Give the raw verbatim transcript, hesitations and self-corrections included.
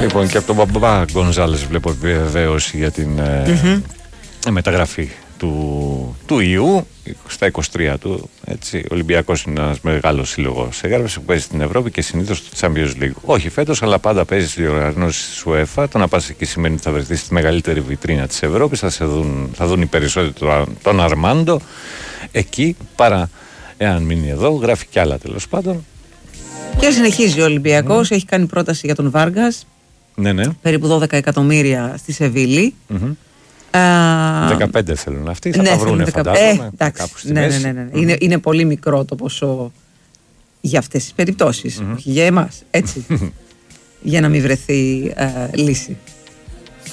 Λοιπόν, και από τον Μπαμπά Γκονζάλες βλέπω επιβεβαίωση για την mm-hmm. ε, μεταγραφή του, του ιού στα είκοσι τρία του. Έτσι. Ο Ολυμπιακός είναι ένας μεγάλος σύλλογος. Έγραψε που παίζει στην Ευρώπη και συνήθως στο Champions League. Όχι φέτος, αλλά πάντα παίζει στις διοργανώσεις της UEFA. Το να πας εκεί σημαίνει ότι θα βρεθεί στη μεγαλύτερη βιτρίνα της Ευρώπης. Θα, σε δουν, θα δουν οι περισσότεροι τον Αρμάντο εκεί παρά εάν μείνει εδώ. Γράφει κι άλλα τέλος πάντων. Και συνεχίζει ο Ολυμπιακός. Mm. Έχει κάνει πρόταση για τον Βάργκας. Ναι, ναι. Περίπου δώδεκα εκατομμύρια στη Σεβίλη. Mm-hmm. Uh, δεκαπέντε θέλουν αυτοί, θα ναι, τα βρούνε φαντάζομαι. Ε, εντάξει, ναι, ναι, ναι, ναι. Mm. Είναι, είναι πολύ μικρό το ποσό για αυτές τις περιπτώσεις, mm-hmm. όχι για εμάς, έτσι, για να μην βρεθεί uh, λύση.